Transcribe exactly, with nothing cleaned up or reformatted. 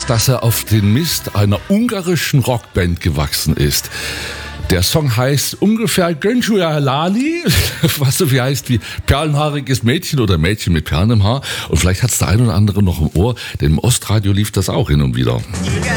dass er auf den Mist einer ungarischen Rockband gewachsen ist. Der Song heißt ungefähr Gönjuja Lali, was so viel heißt wie perlenhaariges Mädchen oder Mädchen mit Perlen im Haar. Und vielleicht hat es der ein oder andere noch im Ohr, denn im Ostradio lief das auch hin und wieder. Igen,